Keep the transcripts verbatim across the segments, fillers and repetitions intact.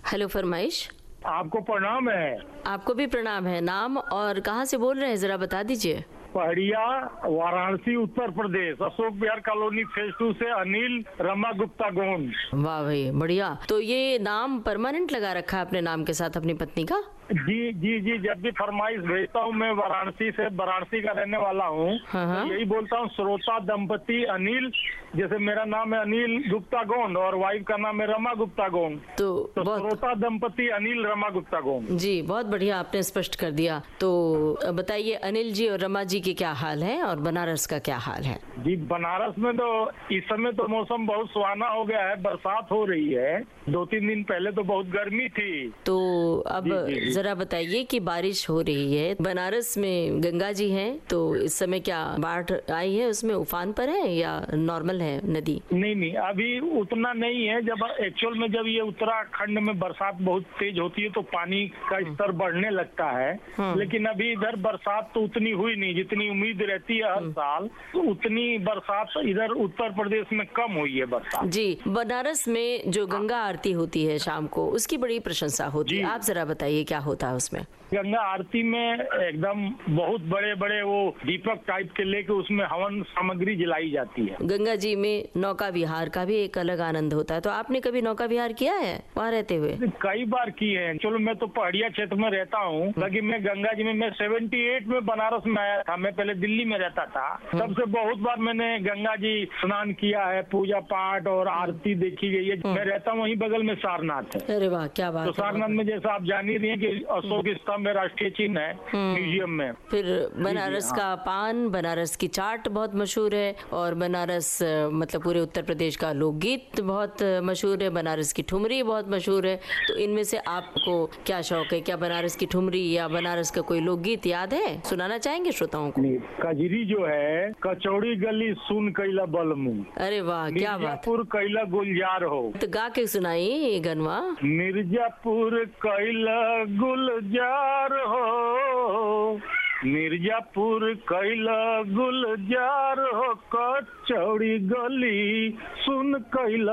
Hello फरमाइश। आपको प्रणाम है। आपको भी प्रणाम है। नाम और कहाँ से बोल रहे हैं जरा बता दीजिए। पहड़िया, Varanasi, Uttar Pradesh, Ashok Vihar colony phase two से अनिल रमा गुप्ता गोंड। वाह भाई बढ़िया। तो ये नाम परमानेंट लगा रखा है अपने नाम के साथ अपनी पत्नी का? जी जी जी, जब भी फरमाइश भेजता हूँ, मैं वाराणसी से वाराणसी का रहने वाला हूँ, हाँ। तो यही बोलता हूँ श्रोता दंपति अनिल, जैसे मेरा नाम है अनिल गुप्ता गोंड और वाइफ का नाम है रमा गुप्ता गोंड, तो, तो बहुत श्रोता दंपति अनिल रमा गुप्ता गोंड। जी बहुत बढ़िया, आपने स्पष्ट कर दिया। तो बताइए अनिल जी और रमा जी के क्या हाल है और बनारस का क्या हाल है? जी बनारस में तो इस समय तो मौसम बहुत सुहाना हो गया है, बरसात हो रही है। दो तीन दिन पहले तो बहुत गर्मी थी। तो अब जी, जी, जी। जरा बताइए कि बारिश हो रही है, बनारस में गंगा जी हैं, तो इस समय क्या बाढ़ आई है, उसमें उफान पर है या नॉर्मल है नदी? नहीं नहीं, अभी उतना नहीं है। जब एक्चुअल में जब ये उत्तराखंड में बरसात बहुत तेज होती है तो पानी का स्तर बढ़ने लगता है, लेकिन अभी इधर बरसात तो उतनी हुई नहीं जितनी उम्मीद रहती है हर साल। तो उतनी बरसात इधर उत्तर प्रदेश में कम हुई है बरसात। जी, बनारस में जो गंगा आरती होती है शाम को, उसकी बड़ी प्रशंसा होती है। आप जरा बताइए क्या होता है उसमें? गंगा आरती में एकदम बहुत बड़े बड़े वो दीपक टाइप के लेके उसमें हवन सामग्री जलाई जाती है। गंगा जी में नौका विहार का भी एक अलग आनंद होता है। तो आपने कभी नौका विहार किया है वहाँ रहते हुए? कई बार किए हैं। चलो मैं तो पहाड़िया क्षेत्र में रहता हूँ, लेकिन मैं गंगा जी में मैं अठहत्तर में बनारस में आया था। मैं पहले दिल्ली में रहता था, तब से बहुत बार मैंने गंगा जी स्नान किया है, पूजा पाठ और आरती देखी गई है। मैं रहता हूँ वहीं बगल में सारनाथ है। अरे वाह क्या बात तो है। सारनाथ में जैसा आप जान ही रही हैं कि अशोक स्तंभ में राष्ट्रीय चिन्ह है म्यूजियम में। फिर बनारस जी, जी, का पान, बनारस की चाट बहुत मशहूर है, और बनारस मतलब पूरे उत्तर प्रदेश का लोकगीत बहुत मशहूर है, बनारस की ठुमरी बहुत मशहूर है। तो इनमें से आपको क्या शौक है? क्या बनारस की ठुमरी या बनारस का कोई लोकगीत याद है, सुनाना चाहेंगे श्रोताओं को? कजरी जो है, कचौड़ी गली सुन कैला बलमू, अरे वाह क्या बात। मिर्जापुर कैला गुलजार हो। तो गा के सुनाइए ये गनवा। मिर्जापुर कैला गुलजार हो, मिर्जापुर कैला गुलजार हो, कचौड़ी गली सुन कैला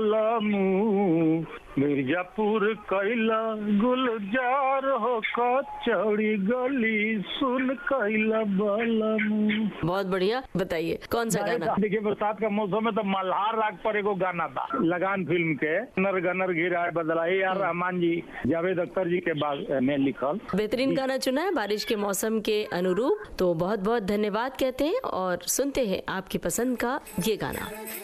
बलमू, मिर्जापुर कैला गुलजार हो, कचौड़ी गली सुन कैला बलमू। बहुत बढ़िया। बताइए कौन सा गाना? देखिए बरसात का मौसम है तो मल्हार राग पर एगो गाना था लगान फिल्म के, नर गनर गिरा बदला, ए आर रहमान जी, जावेद अख्तर जी के बाद में लिखल बेहतरीन गाना चुना है बारिश के मौसम के अनुरूप। तो बहुत बहुत धन्यवाद कहते हैं और सुनते हैं आपकी पसंद का ये गाना।